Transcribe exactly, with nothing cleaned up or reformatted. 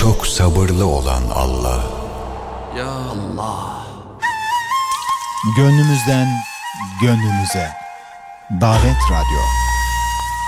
çok sabırlı olan Allah. Ya Allah. Gönlümüzden gönlümüze. Davet Radyo.